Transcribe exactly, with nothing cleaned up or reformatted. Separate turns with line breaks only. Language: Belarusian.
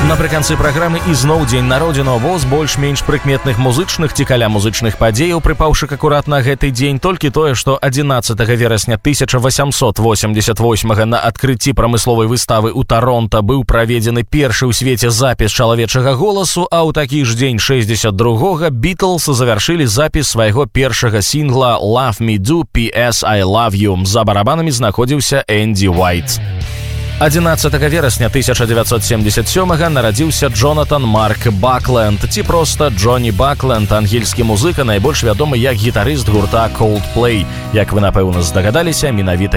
Напрыканцы праграмы ізноў дзень народзінаў, бо з больш-менш прыкметных музычных ці каля музычных падзеяў, прыпаўшы акурат на гэты дзень, толькі тое, што адзінаццатага верасня тысяча васямсот восемьдесят восьмага на адкрыцці прамысловай выставы ў Таронта быў праведзены першы ў свеце запіс чалавечага голасу, а ў такі ж дзень шэсцьдесят другога Beatles завяршылі запіс свайго першага сінгла «Love Me Do, Пі Эс I Love You». За барабанамі знаходзіўся Энді Уайт. адзінаццатага верасня тысяча дзевяцьсот семьдесят сёмага нарадзіўся Джонатан Марк Бакленд, ці проста Джонні Бакленд, ангельскі музыка, найбольш вядомы як гітарыст гурта Coldplay. Як вы, напэўна, здагадаліся, менавіта